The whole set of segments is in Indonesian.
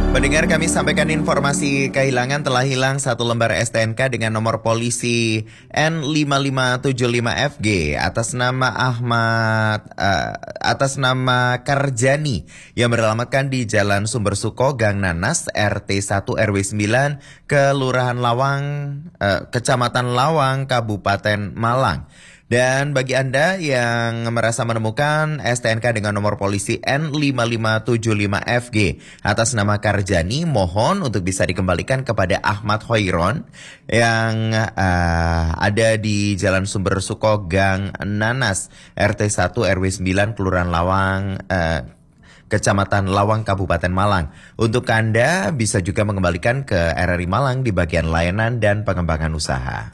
Pendengar, kami sampaikan informasi kehilangan. Telah hilang satu lembar STNK dengan nomor polisi N5575FG atas nama Karjani yang beralamatkan di Jalan Sumber Suko, Gang Nanas, RT 1 RW 9, Kelurahan Lawang, Kecamatan Lawang, Kabupaten Malang. Dan bagi Anda yang merasa menemukan STNK dengan nomor polisi N5575FG atas nama Karjani, mohon untuk bisa dikembalikan kepada Ahmad Hoiron yang ada di Jalan Sumber Suko, Gang Nanas, RT 1 RW 9, Kelurahan Lawang, Kecamatan Lawang, Kabupaten Malang. Untuk Anda bisa juga mengembalikan ke RRI Malang di bagian layanan dan pengembangan usaha.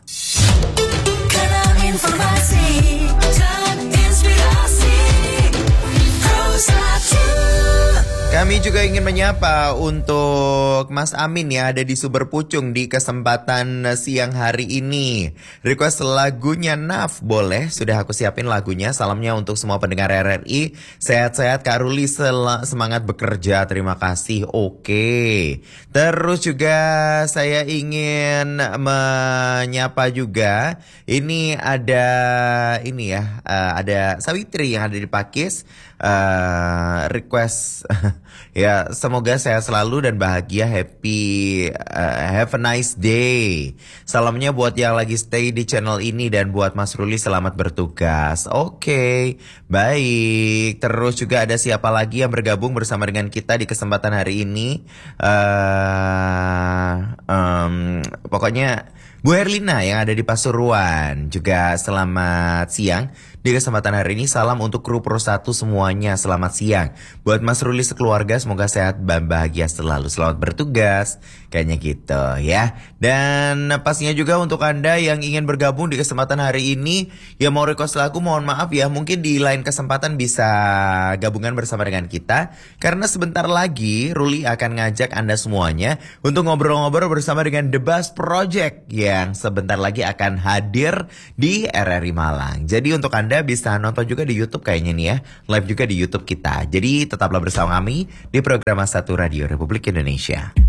Informasi dan inspirasi Kami juga ingin menyapa untuk Mas Amin yang ada di Sumber Pucung di kesempatan siang hari ini. Request lagunya Naf, boleh? Sudah aku siapin lagunya. Salamnya untuk semua pendengar RRI. Sehat-sehat Kak Ruli, semangat bekerja. Terima kasih. Oke. Terus juga saya ingin menyapa juga. Ini ada ada Sawitri yang ada di Pakis. Request ya, semoga sehat selalu dan bahagia, happy, have a nice day. Salamnya buat yang lagi stay di channel ini dan buat Mas Ruli, selamat bertugas. Oke, baik. Terus juga ada siapa lagi yang bergabung bersama dengan kita di kesempatan hari ini? Pokoknya Bu Herlina yang ada di Pasuruan juga selamat siang. Di kesempatan hari ini salam untuk kru Pro 1 semuanya, selamat siang. Buat Mas Ruli sekeluarga semoga sehat dan bahagia selalu. Selamat bertugas, kayaknya gitu ya. Dan pastinya juga untuk Anda yang ingin bergabung di kesempatan hari ini, yang mau request lagu, mohon maaf ya, mungkin di lain kesempatan bisa gabungan bersama dengan kita. Karena sebentar lagi Ruli akan ngajak Anda semuanya untuk ngobrol-ngobrol bersama dengan The Buzz Project yang sebentar lagi akan hadir di RRI Malang. Jadi untuk Anda bisa nonton juga di YouTube kayaknya nih ya, live juga di YouTube kita. Jadi tetaplah bersama kami di program Satu Radio Republik Indonesia.